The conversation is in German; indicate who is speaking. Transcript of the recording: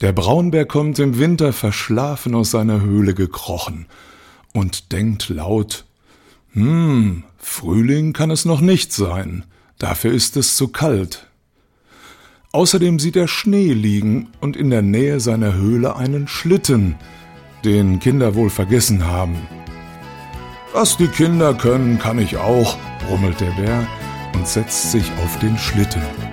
Speaker 1: Der Braunbär kommt im Winter verschlafen aus seiner Höhle gekrochen und denkt laut: Frühling kann es noch nicht sein, dafür ist es zu kalt. Außerdem sieht er Schnee liegen und in der Nähe seiner Höhle einen Schlitten, den Kinder wohl vergessen haben. »Was die Kinder können, kann ich auch«, brummelt der Bär und setzt sich auf den Schlitten.